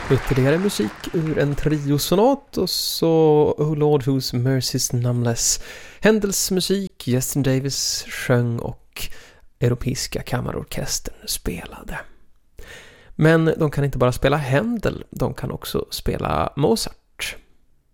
Ytterligare musik ur en triosonat och så Oh Lord Whose Mercy's Numbless. Händels musik, Justin Davis sjöng och Europeiska kammarorkestern spelade. Men de kan inte bara spela Händel, de kan också spela Mozart.